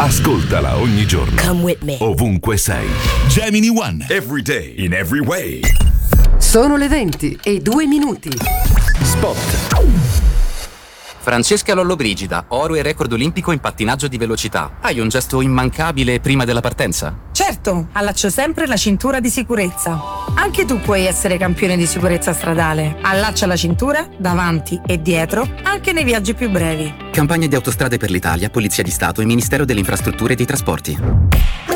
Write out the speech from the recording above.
Ascoltala ogni giorno. Come with me. Ovunque sei. Gemini One. Every day, in every way. Sono le 20:02. Spot. Francesca Lollobrigida, oro e record olimpico in pattinaggio di velocità. Hai un gesto immancabile prima della partenza? Certo, allaccio sempre la cintura di sicurezza. Anche tu puoi essere campione di sicurezza stradale. Allaccia la cintura davanti e dietro, anche nei viaggi più brevi. Campagna di Autostrade per l'Italia, Polizia di Stato e Ministero delle Infrastrutture e dei Trasporti.